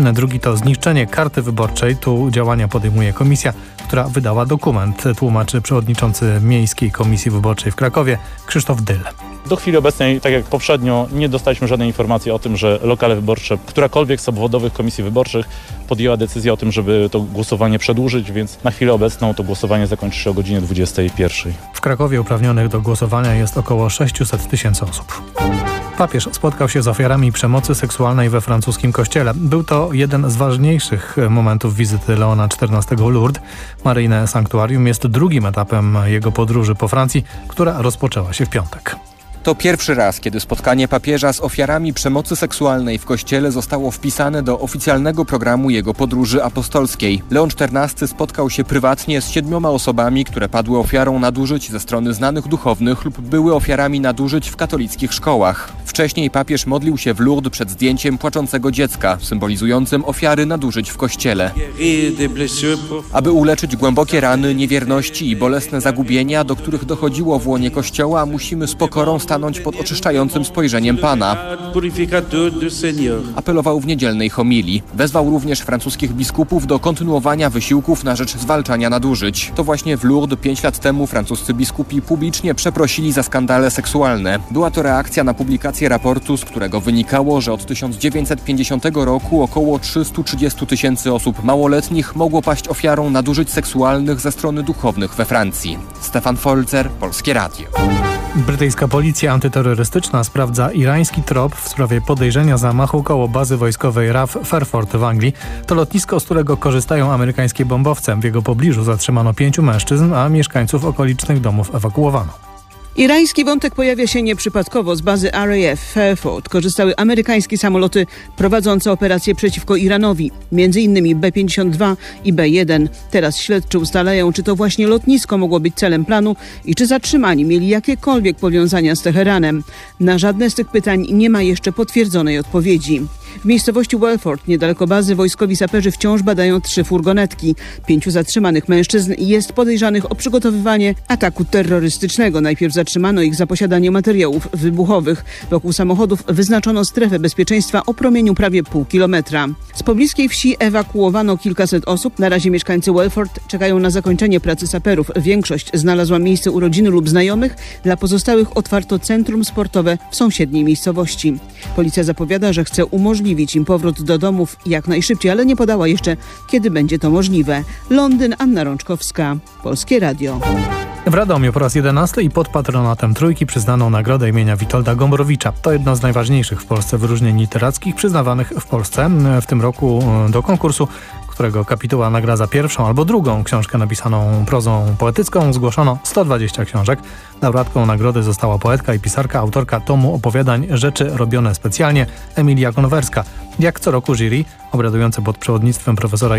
Drugi to zniszczenie karty wyborczej. Tu działania podejmuje komisja, która wydała dokument, tłumaczy przewodniczący Miejskiej Komisji Wyborczej w Krakowie Krzysztof Dyl. Do chwili obecnej, tak jak poprzednio, nie dostaliśmy żadnej informacji o tym, że lokale wyborcze, którakolwiek z obwodowych komisji wyborczych podjęła decyzję o tym, żeby to głosowanie przedłużyć, więc na chwilę obecną to głosowanie zakończy się o godzinie 21. W Krakowie uprawnionych do głosowania jest około 600 tysięcy osób. Papież spotkał się z ofiarami przemocy seksualnej we francuskim kościele. Był to jeden z ważniejszych momentów wizyty Leona XIV w Lourdes. Maryjne sanktuarium jest drugim etapem jego podróży po Francji, która rozpoczęła się w piątek. To pierwszy raz, kiedy spotkanie papieża z ofiarami przemocy seksualnej w kościele zostało wpisane do oficjalnego programu jego podróży apostolskiej. Leon XIV spotkał się prywatnie z 7 osobami, które padły ofiarą nadużyć ze strony znanych duchownych lub były ofiarami nadużyć w katolickich szkołach. Wcześniej papież modlił się w Lourdes przed zdjęciem płaczącego dziecka, symbolizującym ofiary nadużyć w kościele. Aby uleczyć głębokie rany, niewierności i bolesne zagubienia, do których dochodziło w łonie kościoła, musimy z pokorą stanąć pod oczyszczającym spojrzeniem Pana. Apelował w niedzielnej homilii. Wezwał również francuskich biskupów do kontynuowania wysiłków na rzecz zwalczania nadużyć. To właśnie w Lourdes 5 lat temu francuscy biskupi publicznie przeprosili za skandale seksualne. Była to reakcja na publikację raportu, z którego wynikało, że od 1950 roku około 330 tysięcy osób małoletnich mogło paść ofiarą nadużyć seksualnych ze strony duchownych we Francji. Stefan Folzer, Polskie Radio. Brytyjska policja antyterrorystyczna sprawdza irański trop w sprawie podejrzenia zamachu koło bazy wojskowej RAF Fairford w Anglii. To lotnisko, z którego korzystają amerykańskie bombowce. W jego pobliżu zatrzymano 5 mężczyzn, a mieszkańców okolicznych domów ewakuowano. Irański wątek pojawia się nieprzypadkowo. Z bazy RAF Fairford korzystały amerykańskie samoloty prowadzące operacje przeciwko Iranowi, m.in. B-52 i B-1. Teraz śledczy ustalają, czy to właśnie lotnisko mogło być celem planu i czy zatrzymani mieli jakiekolwiek powiązania z Teheranem. Na żadne z tych pytań nie ma jeszcze potwierdzonej odpowiedzi. W miejscowości Welford, niedaleko bazy, wojskowi saperzy wciąż badają 3 furgonetki. 5 zatrzymanych mężczyzn jest podejrzanych o przygotowywanie ataku terrorystycznego. Najpierw zatrzymano ich za posiadanie materiałów wybuchowych. Wokół samochodów wyznaczono strefę bezpieczeństwa o promieniu prawie pół kilometra. Z pobliskiej wsi ewakuowano kilkaset osób. Na razie mieszkańcy Welford czekają na zakończenie pracy saperów. Większość znalazła miejsce u rodziny lub znajomych. Dla pozostałych otwarto centrum sportowe w sąsiedniej miejscowości. Policja zapowiada, że chce umożliwić im powrót do domów jak najszybciej, ale nie podała jeszcze, kiedy będzie to możliwe. Londyn, Anna Rączkowska, Polskie Radio. W Radomiu po raz 11 i pod patronatem Trójki przyznano nagrodę imienia Witolda Gombrowicza. To jedno z najważniejszych w Polsce wyróżnień literackich przyznawanych w Polsce. W tym roku do konkursu, którego kapituła nagradza pierwszą albo drugą książkę napisaną prozą poetycką, zgłoszono 120 książek. Laureatką nagrody została poetka i pisarka, autorka tomu opowiadań Rzeczy robione specjalnie Emilia Konwerska. Jak co roku jury, obradujące pod przewodnictwem profesora